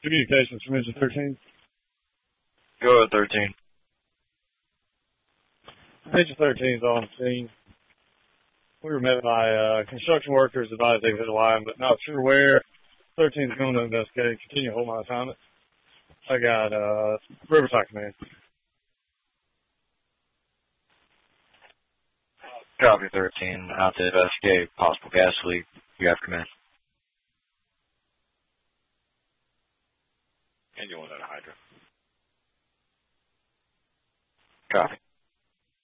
Communications from Engine 13. Go ahead, 13. Engine 13 is on scene. We were met by construction workers advised they hit a line, but not sure where. 13 is going to investigate. Continue to hold my assignment. I got Riverside Command. Copy, 13. Out to investigate possible gas leak. You have command. And you want that Hydra. Copy.